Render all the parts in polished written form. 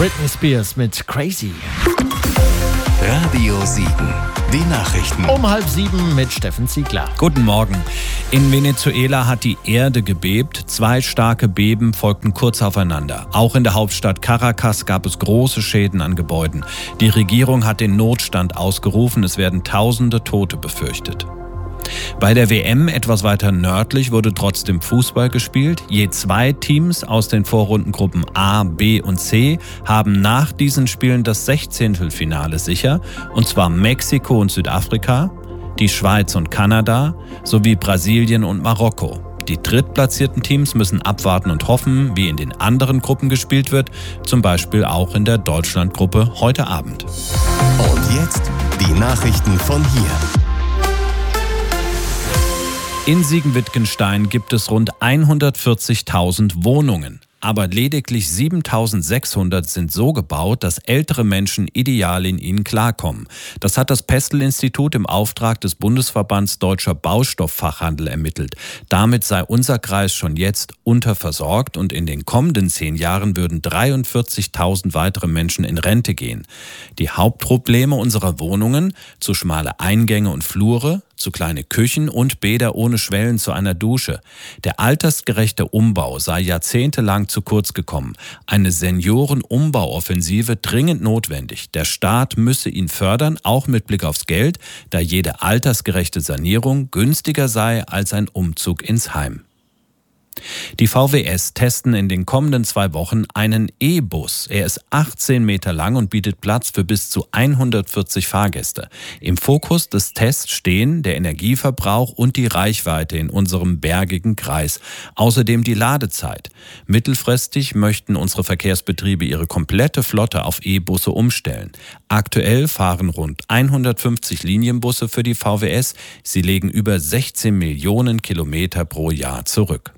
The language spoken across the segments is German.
Britney Spears mit Crazy. Radio Siegen. Die Nachrichten. Um 6:30 mit Steffen Ziegler. Guten Morgen. In Venezuela hat die Erde gebebt. 2 starke Beben folgten kurz aufeinander. Auch in der Hauptstadt Caracas gab es große Schäden an Gebäuden. Die Regierung hat den Notstand ausgerufen. Es werden Tausende Tote befürchtet. Bei der WM etwas weiter nördlich wurde trotzdem Fußball gespielt. Je 2 Teams aus den Vorrundengruppen A, B und C haben nach diesen Spielen das 16. sicher, und zwar Mexiko und Südafrika, die Schweiz und Kanada sowie Brasilien und Marokko. Die drittplatzierten Teams müssen abwarten und hoffen, wie in den anderen Gruppen gespielt wird, zum Beispiel auch in der Deutschlandgruppe heute Abend. Und jetzt die Nachrichten von hier. In Siegen-Wittgenstein gibt es rund 140.000 Wohnungen. Aber lediglich 7.600 sind so gebaut, dass ältere Menschen ideal in ihnen klarkommen. Das hat das Pestel-Institut im Auftrag des Bundesverbands Deutscher Baustofffachhandel ermittelt. Damit sei unser Kreis schon jetzt unterversorgt und in den kommenden 10 Jahren würden 43.000 weitere Menschen in Rente gehen. Die Hauptprobleme unserer Wohnungen: zu schmale Eingänge und Flure, zu kleine Küchen und Bäder ohne Schwellen zu einer Dusche. Der altersgerechte Umbau sei jahrzehntelang zu kurz gekommen. Eine Seniorenumbauoffensive dringend notwendig. Der Staat müsse ihn fördern, auch mit Blick aufs Geld, da jede altersgerechte Sanierung günstiger sei als ein Umzug ins Heim. Die VWS testen in den kommenden 2 Wochen einen E-Bus. Er ist 18 Meter lang und bietet Platz für bis zu 140 Fahrgäste. Im Fokus des Tests stehen der Energieverbrauch und die Reichweite in unserem bergigen Kreis. Außerdem die Ladezeit. Mittelfristig möchten unsere Verkehrsbetriebe ihre komplette Flotte auf E-Busse umstellen. Aktuell fahren rund 150 Linienbusse für die VWS. Sie legen über 16 Millionen Kilometer pro Jahr zurück.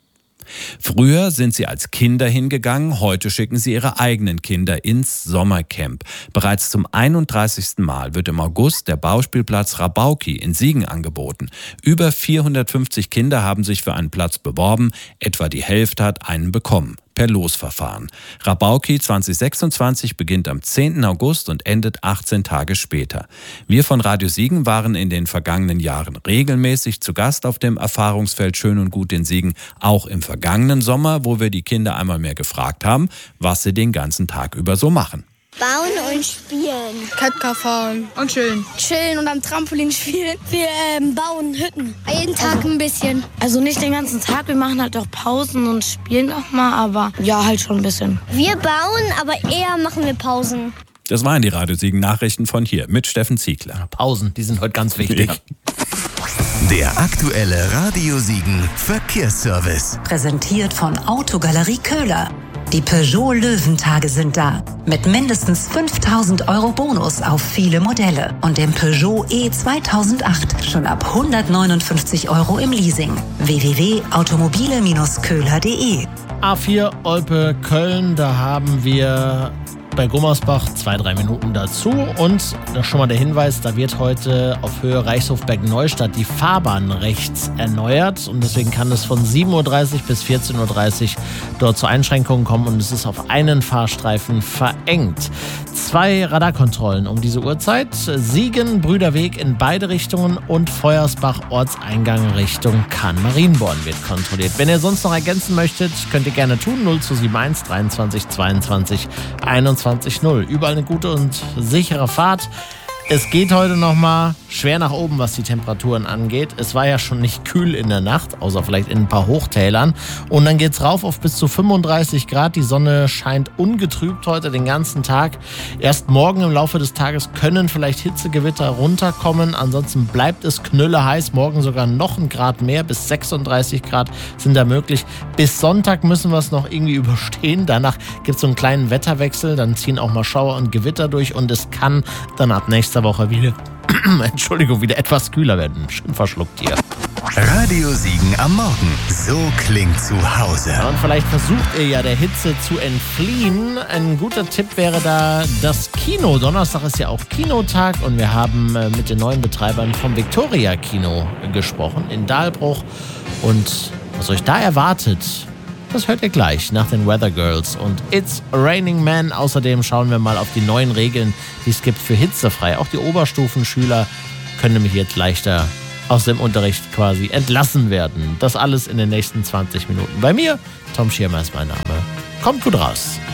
Früher sind sie als Kinder hingegangen, heute schicken sie ihre eigenen Kinder ins Sommercamp. Bereits zum 31. Mal wird im August der Bauspielplatz Rabauki in Siegen angeboten. Über 450 Kinder haben sich für einen Platz beworben, etwa die Hälfte hat einen bekommen. Per Losverfahren. Rabauki 2026 beginnt am 10. August und endet 18 Tage später. Wir von Radio Siegen waren in den vergangenen Jahren regelmäßig zu Gast auf dem Erfahrungsfeld Schön und Gut in Siegen, auch im vergangenen Sommer, wo wir die Kinder einmal mehr gefragt haben, was sie den ganzen Tag über so machen. Bauen und spielen. Catcar fahren und chillen. Chillen und am Trampolin spielen. Wir bauen Hütten. Jeden Tag ein bisschen. Also nicht den ganzen Tag, wir machen halt auch Pausen und spielen auch mal, aber ja, halt schon ein bisschen. Wir bauen, aber eher machen wir Pausen. Das waren die Radio Siegen Nachrichten von hier mit Steffen Ziegler. Pausen, die sind heute ganz wichtig. Ja. Der aktuelle Radio Siegen Verkehrsservice. Präsentiert von Autogalerie Köhler. Die Peugeot-Löwentage sind da. Mit mindestens 5.000 € Bonus auf viele Modelle. Und dem Peugeot E2008 schon ab 159 € im Leasing. www.automobile-köhler.de. A4 Olpe Köln, da haben wir bei Gummersbach 2-3 Minuten dazu. Und schon mal der Hinweis, da wird heute auf Höhe Reichshofberg-Neustadt die Fahrbahn rechts erneuert. Und deswegen kann es von 7.30 Uhr bis 14.30 Uhr dort zu Einschränkungen kommen. Und es ist auf einen Fahrstreifen verengt. 2 Radarkontrollen um diese Uhrzeit. Siegen, Brüderweg in beide Richtungen und Feuersbach Ortseingang Richtung Kahn-Marienborn wird kontrolliert. Wenn ihr sonst noch ergänzen möchtet, könnt ihr gerne tun. 0271 23 22 21 0. Überall eine gute und sichere Fahrt. Es geht heute nochmal schwer nach oben, was die Temperaturen angeht. Es war ja schon nicht kühl in der Nacht, außer vielleicht in ein paar Hochtälern. Und dann geht's rauf auf bis zu 35 Grad. Die Sonne scheint ungetrübt heute den ganzen Tag. Erst morgen im Laufe des Tages können vielleicht Hitzegewitter runterkommen. Ansonsten bleibt es knülleheiß. Morgen sogar noch ein Grad mehr. Bis 36 Grad sind da möglich. Bis Sonntag müssen wir es noch irgendwie überstehen. Danach gibt's so einen kleinen Wetterwechsel. Dann ziehen auch mal Schauer und Gewitter durch. Und es kann dann ab nächster Woche wieder etwas kühler werden. Schön verschluckt hier. Radio Siegen am Morgen. So klingt zu Hause. Und vielleicht versucht ihr ja der Hitze zu entfliehen. Ein guter Tipp wäre da das Kino. Donnerstag ist ja auch Kinotag und wir haben mit den neuen Betreibern vom Victoria Kino gesprochen in Dahlbruch. Und was euch da erwartet, Das hört ihr gleich nach den Weather Girls und It's Raining Man. Außerdem schauen wir mal auf die neuen Regeln, die es gibt für hitzefrei. Auch die Oberstufenschüler können nämlich jetzt leichter aus dem Unterricht quasi entlassen werden. Das alles in den nächsten 20 Minuten. Bei mir, Tom Schirmer ist mein Name. Kommt gut raus.